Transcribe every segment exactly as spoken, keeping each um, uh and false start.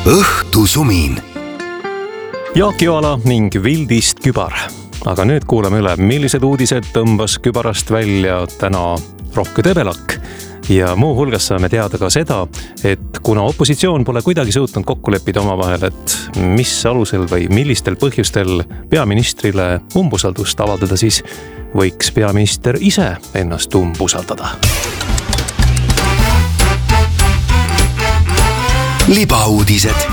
õhtusumin. Jaak Joala ning Vildist kübar. Aga nüüd kuulame üle, millised uudised tõmbas kübarast välja täna Rohke Debelak. Ja muu hulgas saame teada ka seda, et kuna opositsioon pole kuidagi suutnud kokku leppida omavahel, et mis alusel või millistel põhjustel peaministrile umbusaldust avaldada, siis võiks peaminister ise ennast umbusaldada. Libauudised.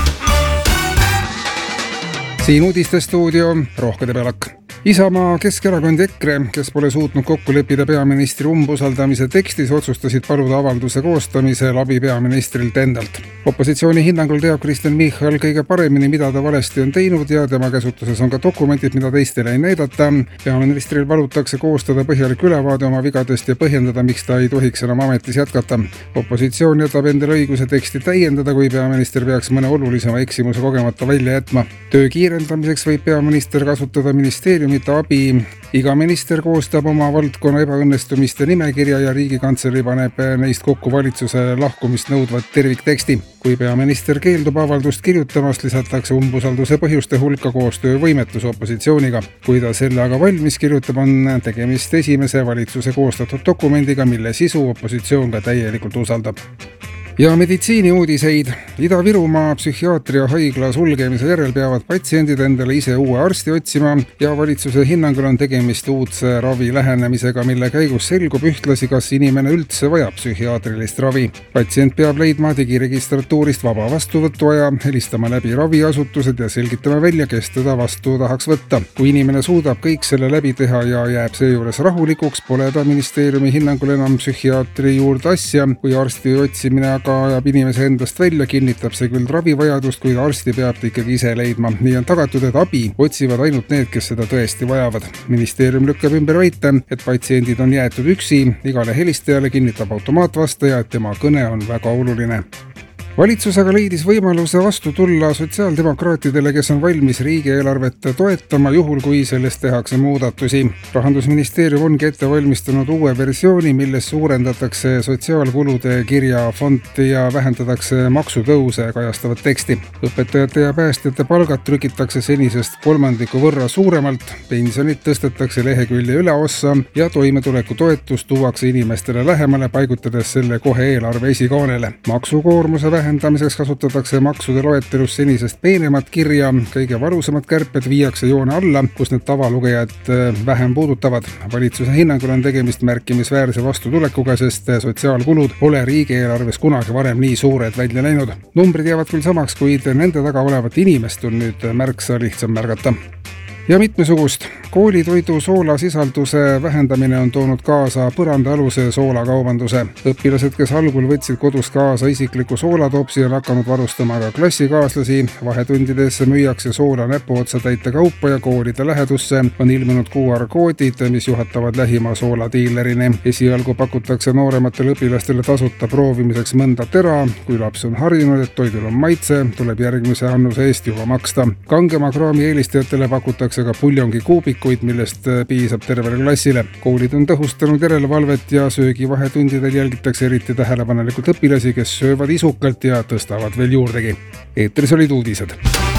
Siin uudistestuudio Rohke Debelak. Isamaa, Keskerakond ja EKRE, kes pole suutnud kokku leppida peaministri umbusaldamise tekstis, otsustasid paluda avalduse koostamisel abi peaministrilt endalt. Opositsiooni hinnangul teab Kristen Michal kõige paremini, mida ta valesti on teinud ja tema käsutuses on ka dokumendid, mida teistele ei näidata. Peaministril palutakse koostada põhjalik ülevaade oma vigadest ja põhjendada, miks ta ei tohiks enam ametis jätkata. Opositsioon jätab endale õiguse teksti täiendada, kui peaminister peaks mõne olulisema eksimuse kogemata välja jätma. Töö kiirendamiseks võib peaminister kasutada ministeeriumi abi. Iga minister koostab oma valdkonna ebaõnnestumiste nimekirja ja Riigikantselei paneb neist kokku valitsuse lahkumist nõudvat tervikteksti. Kui peaminister keeldub avaldust kirjutamast, lisatakse umbusalduse põhjuste hulka koostöövõimetus opositsiooniga. Kui ta selle aga valmis kirjutab, on tegemist esimese valitsuse koostatud dokumendiga, mille sisu opositsioon ka täielikult usaldab. Ja meditsiini uudiseid. Ida-Virumaa psühhiaatria haigla sulgemise järel peavad patsiendid endale ise uue arsti otsima ja valitsuse hinnangul on tegemist uudse ravi lähenemisega, mille käigus selgub ühtlasi, kas inimene üldse vajab psühhiaatrilist ravi. Patsient peab leidma digiregistratuurist vaba vastuvõtuaja, helistama läbi raviasutused ja selgitama välja, kes teda vastu tahaks võtta. Kui inimene suudab kõik selle läbi teha ja jääb seejuures rahulikuks, pole ta ministeeriumi hinnangul enam psühhiaatri juurde asja, kui arsti otsimine aga ajab inimese endast välja, kinnitab see küll ravivajadust, kuid arsti peab ta ikkagi ise leidma. Nii on tagatud, et abi otsivad ainult need, kes seda tõesti vajavad. Ministeerium lükkab ümber väite, et patsiendid on jäetud üksi. Igale helistajale kinnitab automaatvastaja, et tema kõne on väga oluline. Valitsus aga leidis võimaluse vastu tulla sotsiaaldemokraatidele, kes on valmis riigieelarvet toetama juhul, kui sellest tehakse muudatusi. Rahandusministeerium ongi ette valmistanud uue versiooni, milles suurendatakse sotsiaalkulude kirjafonti ja vähendatakse maksutõuse kajastavat teksti. Õpetajate ja päästjate palgad trükitakse senisest kolmandiku võrra suuremalt, pensionid tõstetakse lehekülje üleossa ja toimetulekutoetus tuuakse inimestele lähemale, paigutades selle kohe eelarve esikaanele. Maksukoormuse vähendamiseks Vähendamiseks kasutatakse maksude loetelus senisest peenemat kirja, kõige valusamad kärped viiakse joone alla, kus need tavalugejad vähem puudutavad. Valitsuse hinnangul on tegemist märkimisväärse vastutulekuga, sest sotsiaalkulud pole riigieelarves kunagi varem nii suured välja läinud. Numbrid jäävad küll samaks, kuid nende taga olevat inimest on nüüd märksa lihtsam märgata. Ja mitmesugust. Koolitoidu soolasisalduse vähendamine on toonud kaasa põrandaaluse soolakaubanduse. Õpilased, kes algul võtsid kodus kaasa isikliku soolatopsi, on hakanud varustama ka klassikaaslasi. Vahetundides müüakse soola näpuotsa täite kaupa ja koolide lähedusse on ilmunud Q R-koodid, mis juhatavad lähima sooladiilerini. Esialgu pakutakse noorematele õpilastele tasuta proovimiseks mõnda tera. Kui laps on harjunud, et toidul on maitse, tuleb järgmise annuse eest juba maksta. Kangema kraami eelistajatele pakutakse ka puljongi kuubikuid, millest piisab tervele klassile. Koolid on tõhustanud järelevalvet ja söögi vahetundidel jälgitakse eriti tähelepanelikult õpilasi, kes söövad isukalt ja tõstavad veel juurdegi. Eetris olid uudised.